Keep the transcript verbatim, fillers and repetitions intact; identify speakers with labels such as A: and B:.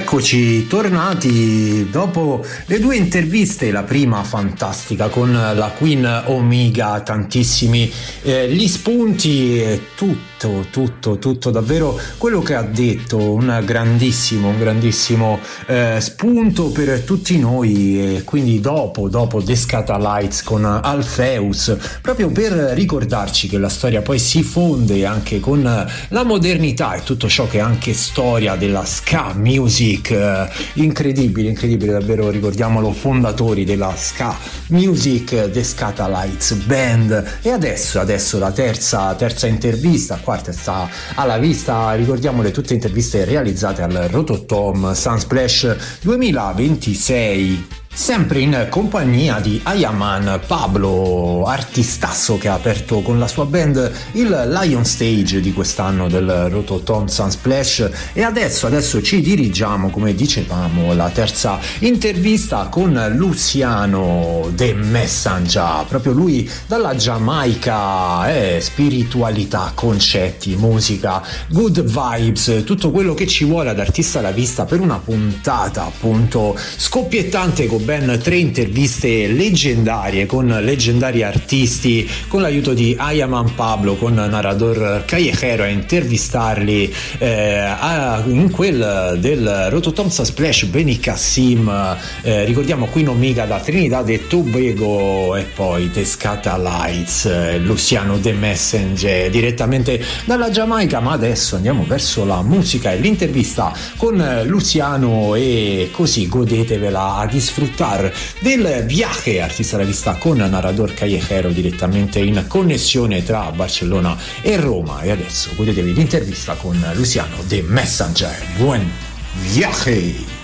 A: Eccoci tornati dopo le due interviste, la prima fantastica con la Queen Omega, tantissimi eh, gli spunti e tutto, tutto, tutto davvero quello che ha detto, un grandissimo, un grandissimo eh, spunto per tutti noi. E quindi dopo, dopo The Scatalites con Alpheus, proprio per ricordarci che la storia poi si fonde anche con la modernità e tutto ciò che è anche storia della ska music. Incredibile, incredibile davvero, ricordiamolo, fondatori della ska music, The Scatalites Band. E adesso, adesso la terza, terza intervista, quarta sta alla vista, ricordiamole tutte interviste realizzate al Rototom Sunsplash duemilaventisei. Sempre in compagnia di Ayaman Pablo, artistasso che ha aperto con la sua band il Lion Stage di quest'anno del Rototom Sunsplash. E adesso, adesso ci dirigiamo, come dicevamo, alla terza intervista con Luciano The Messenger, proprio lui dalla Giamaica. Eh, spiritualità, concetti, musica, good vibes, tutto quello che ci vuole ad artista alla vista per una puntata appunto scoppiettante con ben tre interviste leggendarie con leggendari artisti, con l'aiuto di Ayaman Pablo, con Narrador Callejero a intervistarli, eh, a, in quel del Rototom Sunsplash Benny Cassim, eh, ricordiamo Queen Omega da Trinidad e Tobago, e poi The Scatalites, eh, Luciano The Messenger direttamente dalla Giamaica. Ma adesso andiamo verso la musica e l'intervista con Luciano, e così godetevela a disfruttare del viaje artista alla vista con Narrador Callejero direttamente in connessione tra Barcellona e Roma. E adesso godetevi l'intervista con Luciano The Messenger. Buon viaje!